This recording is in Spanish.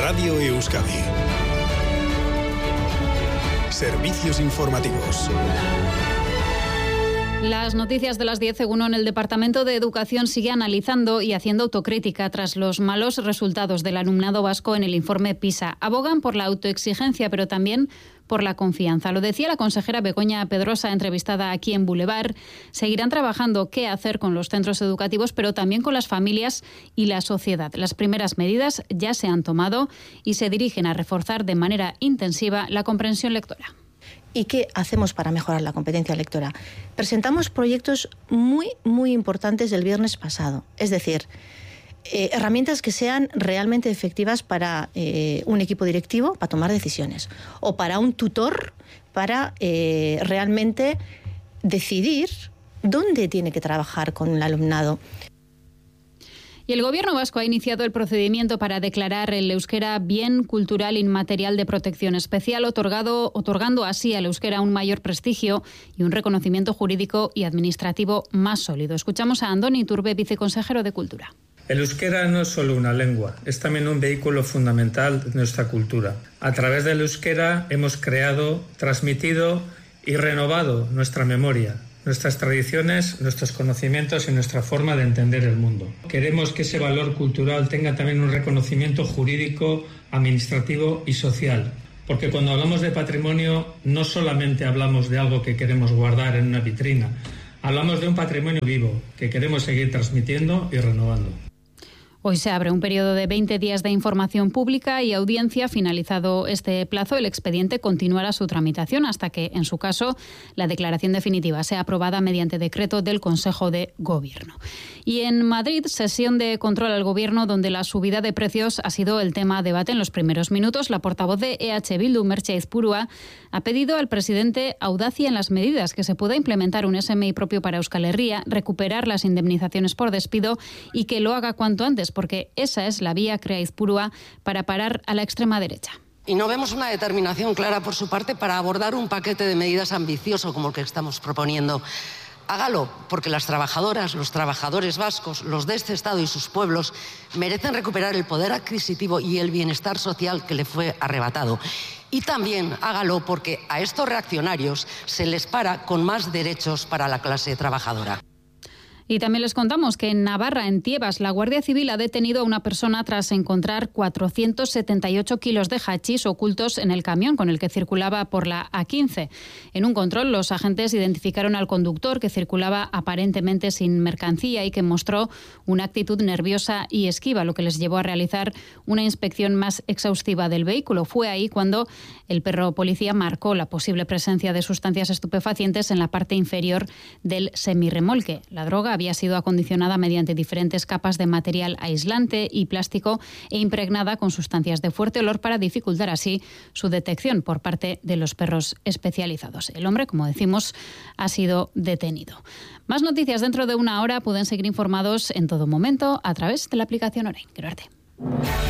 Radio Euskadi. Servicios informativos. Las noticias de las 10, según el Departamento de Educación sigue analizando y haciendo autocrítica tras los malos resultados del alumnado vasco en el informe PISA. Abogan por la autoexigencia, pero también por la confianza. Lo decía la consejera Begoña Pedrosa, entrevistada aquí en Boulevard. Seguirán trabajando qué hacer con los centros educativos, pero también con las familias y la sociedad. Las primeras medidas ya se han tomado y se dirigen a reforzar de manera intensiva la comprensión lectora. ¿Y qué hacemos para mejorar la competencia lectora? Presentamos proyectos muy importantes del viernes pasado. Es decir, herramientas que sean realmente efectivas para un equipo directivo para tomar decisiones o para un tutor para realmente decidir dónde tiene que trabajar con el alumnado. Y el Gobierno vasco ha iniciado el procedimiento para declarar el euskera bien cultural inmaterial de protección especial, otorgando así al euskera un mayor prestigio y un reconocimiento jurídico y administrativo más sólido. Escuchamos a Andoni Iturbe, viceconsejero de Cultura. El euskera no es solo una lengua, es también un vehículo fundamental de nuestra cultura. A través del euskera hemos creado, transmitido y renovado nuestra memoria, nuestras tradiciones, nuestros conocimientos y nuestra forma de entender el mundo. Queremos que ese valor cultural tenga también un reconocimiento jurídico, administrativo y social, porque cuando hablamos de patrimonio no solamente hablamos de algo que queremos guardar en una vitrina, hablamos de un patrimonio vivo que queremos seguir transmitiendo y renovando. Hoy se abre un periodo de 20 días de información pública y audiencia. Finalizado este plazo, el expediente continuará su tramitación hasta que, en su caso, la declaración definitiva sea aprobada mediante decreto del Consejo de Gobierno. Y en Madrid, sesión de control al Gobierno donde la subida de precios ha sido el tema a debate en los primeros minutos. La portavoz de EH Bildu, Merche Aizpurua, ha pedido al presidente audacia en las medidas, que se pueda implementar un SMI propio para Euskal Herria, recuperar las indemnizaciones por despido y que lo haga cuanto antes, porque esa es la vía, cree Aizpurua, para parar a la extrema derecha. Y no vemos una determinación clara por su parte para abordar un paquete de medidas ambicioso como el que estamos proponiendo. Hágalo, porque las trabajadoras, los trabajadores vascos, los de este Estado y sus pueblos merecen recuperar el poder adquisitivo y el bienestar social que le fue arrebatado. Y también hágalo porque a estos reaccionarios se les para con más derechos para la clase trabajadora. Y también les contamos que en Navarra, en Tiebas, la Guardia Civil ha detenido a una persona tras encontrar 478 kilos de hachís ocultos en el camión con el que circulaba por la A15. En un control, los agentes identificaron al conductor, que circulaba aparentemente sin mercancía y que mostró una actitud nerviosa y esquiva, lo que les llevó a realizar una inspección más exhaustiva del vehículo. Fue ahí cuando el perro policía marcó la posible presencia de sustancias estupefacientes en la parte inferior del semirremolque. La droga había sido acondicionada mediante diferentes capas de material aislante y plástico e impregnada con sustancias de fuerte olor para dificultar así su detección por parte de los perros especializados. El hombre, como decimos, ha sido detenido. Más noticias dentro de una hora. Pueden seguir informados en todo momento a través de la aplicación Orain. Quiero arte.